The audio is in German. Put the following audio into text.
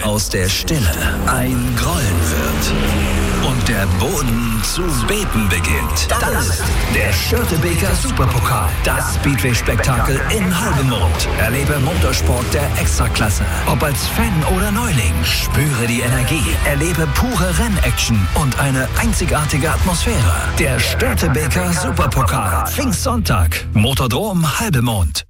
aus der Stille ein Grollen wird und der Boden zu beben beginnt. Das ist der Störtebeker Superpokal, das Speedway-Spektakel in Halbemond. Erlebe Motorsport der Extraklasse. Ob als Fan oder Neuling, spüre die Energie, erlebe pure Rennaction und eine einzigartige Atmosphäre. Der Störtebeker Superpokal, Pfingstsonntag, Motodrom Halbemond.